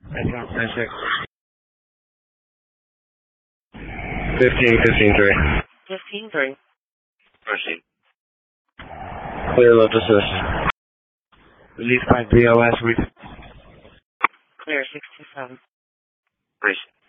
96. 15-3. 15-3. Proceed. Clear lift assist. Release by BOS. Clear 67. Proceed.